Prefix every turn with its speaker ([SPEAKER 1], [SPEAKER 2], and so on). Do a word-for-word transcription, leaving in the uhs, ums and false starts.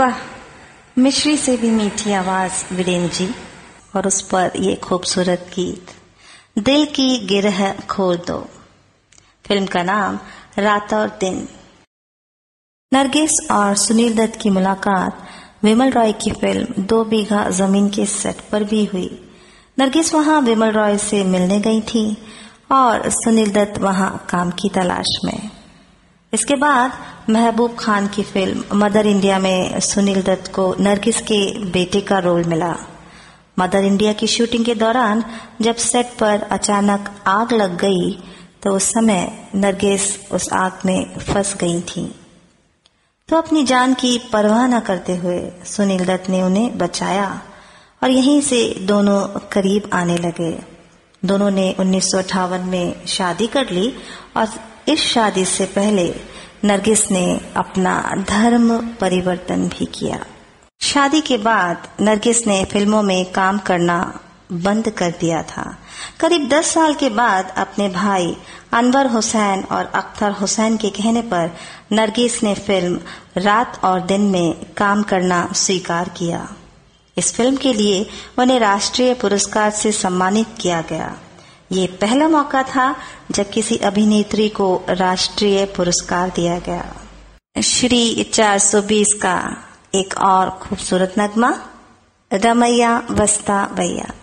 [SPEAKER 1] वाह, मिश्री से भी मीठी आवाज वीरेंद्र जी, और उस पर ये खूबसूरत गीत दिल की गिरह खोल दो। फिल्म का नाम रात और दिन। नरगिस और सुनील दत्त की मुलाकात विमल रॉय की फिल्म दो बीघा जमीन के सेट पर भी हुई। नरगिस वहां विमल रॉय से मिलने गई थी और सुनील दत्त वहां काम की तलाश में। इसके बाद महबूब खान की फिल्म मदर इंडिया में सुनील दत्त को नरगिस के बेटे का रोल मिला। मदर इंडिया की शूटिंग के दौरान जब सेट पर अचानक आग लग गई तो उस समय नरगिस उस आग में फंस गई थी। तो अपनी जान की परवाह न करते हुए सुनील दत्त ने उन्हें बचाया और यहीं से दोनों करीब आने लगे। दोनों ने उन्नीस सौ अट्ठावन में शादी कर ली और इस शादी से पहले नरगिस ने अपना धर्म परिवर्तन भी किया। शादी के बाद नरगिस ने फिल्मों में काम करना बंद कर दिया था। करीब दस साल के बाद अपने भाई अनवर हुसैन और अख्तर हुसैन के कहने पर नरगिस ने फिल्म रात और दिन में काम करना स्वीकार किया। इस फिल्म के लिए उन्हें राष्ट्रीय पुरस्कार से सम्मानित किया गया। ये पहला मौका था जब किसी अभिनेत्री को राष्ट्रीय पुरस्कार दिया गया। श्री चार सौ बीस का एक और खूबसूरत नगमा, रमैया वस्ता भैया।